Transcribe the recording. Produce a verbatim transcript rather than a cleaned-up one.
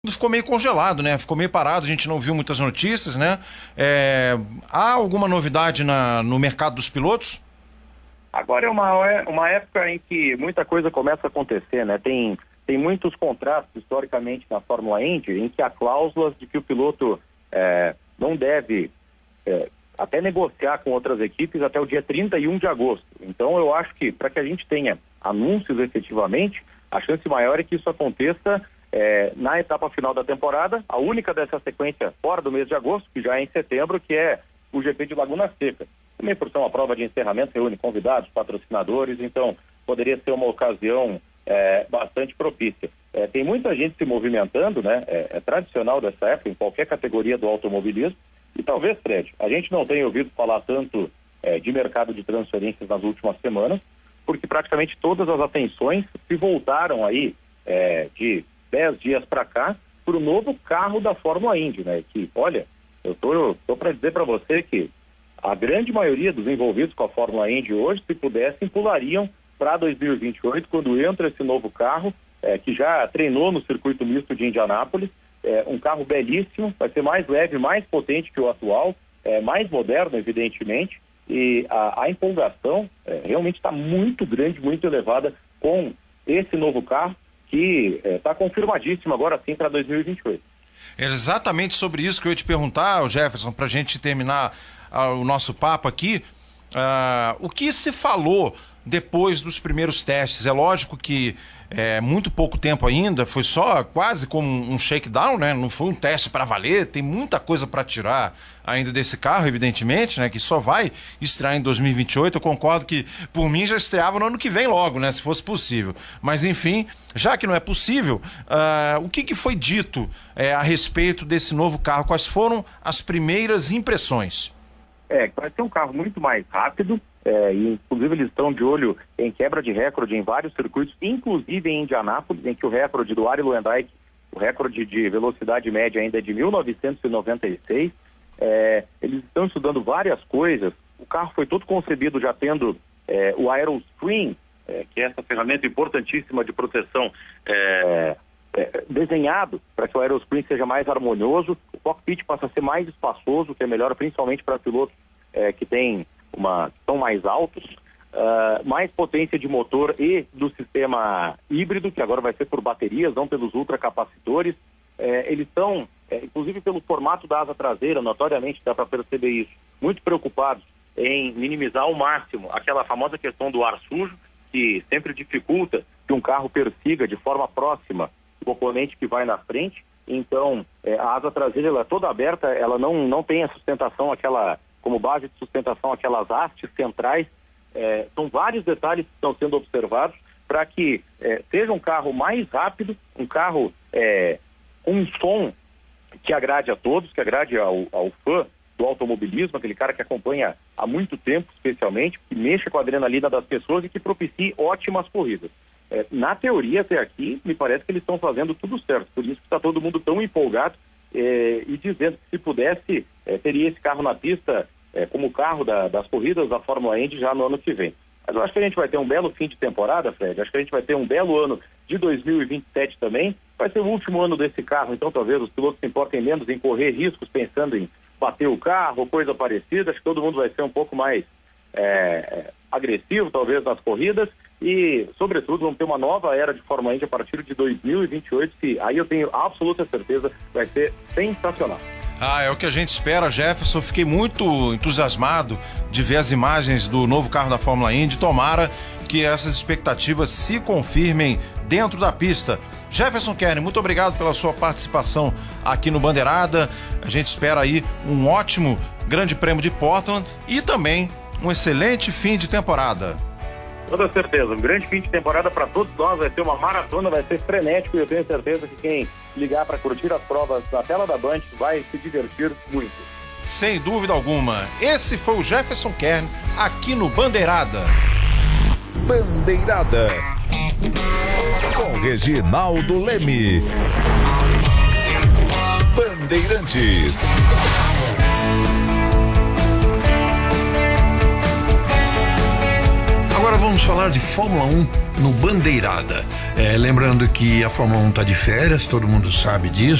ficou meio congelado, né? Ficou meio parado, a gente não viu muitas notícias, né? É, há alguma novidade na, no mercado dos pilotos? Agora é uma, é uma época em que muita coisa começa a acontecer, né? Tem, tem muitos contratos, historicamente, na Fórmula Indy, em que há cláusulas de que o piloto é, não deve é, até negociar com outras equipes até o dia trinta e um de agosto. Então, eu acho que, para que a gente tenha anúncios efetivamente, a chance maior é que isso aconteça É, na etapa final da temporada, a única dessa sequência fora do mês de agosto, que já é em setembro, que é o G P de Laguna Seca. Também por ser uma prova de encerramento, reúne convidados, patrocinadores, então poderia ser uma ocasião é, bastante propícia. É, tem muita gente se movimentando, né? É, é tradicional dessa época, em qualquer categoria do automobilismo, e talvez, Fred, a gente não tenha ouvido falar tanto é, de mercado de transferências nas últimas semanas, porque praticamente todas as atenções se voltaram aí é, de dez dias para cá, para o novo carro da Fórmula Indy, né? Que, olha, eu tô, tô para dizer para você que a grande maioria dos envolvidos com a Fórmula Indy hoje, se pudessem, pulariam para dois mil e vinte e oito, quando entra esse novo carro, é, que já treinou no circuito misto de Indianápolis, é, um carro belíssimo, vai ser mais leve, mais potente que o atual, é, mais moderno, evidentemente, e a, a empolgação é, realmente está muito grande, muito elevada com esse novo carro, que está é, confirmadíssimo agora sim para dois mil e vinte e oito. É exatamente sobre isso que eu ia te perguntar, Jefferson, para a gente terminar uh, o nosso papo aqui. Uh, o que se falou depois dos primeiros testes? É lógico que é muito pouco tempo ainda, foi só quase como um shakedown, né? Não foi um teste para valer, tem muita coisa para tirar ainda desse carro, evidentemente, né? Que só vai estrear em dois mil e vinte e oito. Eu concordo que, por mim, já estreava no ano que vem logo, né? Se fosse possível. Mas, enfim, já que não é possível, uh, o que, que foi dito é, a respeito desse novo carro? Quais foram as primeiras impressões? É, vai ser um carro muito mais rápido, é, e inclusive eles estão de olho em quebra de recorde em vários circuitos, inclusive em Indianápolis, em que o recorde do Arie Luyendyk, o recorde de velocidade média ainda é de mil novecentos e noventa e seis. É, eles estão estudando várias coisas. O carro foi todo concebido já tendo é, o Aeroscreen, é, que é essa ferramenta importantíssima de proteção, é, é, desenhado para que o Aeroscreen seja mais harmonioso. O cockpit passa a ser mais espaçoso, que é melhor principalmente para pilotos é, que têm uma, que são mais altos, uh, mais potência de motor e do sistema híbrido, que agora vai ser por baterias, não pelos ultracapacitores. É, eles estão, é, inclusive pelo formato da asa traseira, notoriamente dá para perceber isso, muito preocupados em minimizar ao máximo aquela famosa questão do ar sujo, que sempre dificulta que um carro persiga de forma próxima o oponente que vai na frente. Então, é, a asa traseira ela é toda aberta, ela não, não tem a sustentação, aquela, como base de sustentação, aquelas hastes centrais. É, são vários detalhes que estão sendo observados para que é, seja um carro mais rápido, um carro é, com um som que agrade a todos, que agrade ao, ao fã do automobilismo, aquele cara que acompanha há muito tempo, especialmente, que mexa com a adrenalina das pessoas e que propicie ótimas corridas. É, na teoria, até aqui, me parece que eles estão fazendo tudo certo, por isso que está todo mundo tão empolgado é, e dizendo que se pudesse, é, teria esse carro na pista é, como carro da, das corridas da Fórmula Indy já no ano que vem. Mas eu acho que a gente vai ter um belo fim de temporada, Fred, acho que a gente vai ter um belo ano de dois mil e vinte e sete também, vai ser o último ano desse carro, então talvez os pilotos se importem menos em correr riscos pensando em bater o carro ou coisa parecida, acho que todo mundo vai ser um pouco mais é, agressivo talvez nas corridas. E, sobretudo, vamos ter uma nova era de Fórmula Indy a partir de dois mil e vinte e oito, que aí eu tenho absoluta certeza vai ser sensacional. Ah, é o que a gente espera, Jefferson. Fiquei muito entusiasmado de ver as imagens do novo carro da Fórmula Indy. Tomara que essas expectativas se confirmem dentro da pista. Jefferson Kern, muito obrigado pela sua participação aqui no Bandeirada. A gente espera aí um ótimo Grande Prêmio de Portland e também um excelente fim de temporada. Toda certeza, um grande fim de temporada para todos nós, vai ser uma maratona, vai ser frenético e eu tenho certeza que quem ligar para curtir as provas na tela da Band vai se divertir muito. Sem dúvida alguma, esse foi o Jefferson Kern aqui no Bandeirada. Bandeirada com Reginaldo Leme. Bandeirantes. Agora vamos falar de Fórmula um no Bandeirada. É, lembrando que a Fórmula um está de férias, todo mundo sabe disso.